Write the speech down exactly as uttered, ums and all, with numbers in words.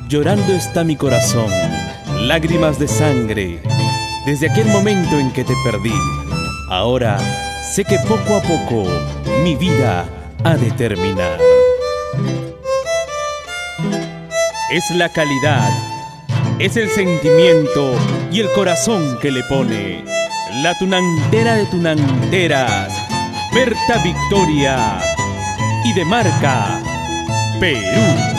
Llorando está mi corazón, lágrimas de sangre, desde aquel momento en que te perdí. Ahora sé que poco a poco mi vida ha de terminar. Es la calidad, es el sentimiento y el corazón que le pone la tunantera de tunanteras, Berta Victoria, y de marca Perú.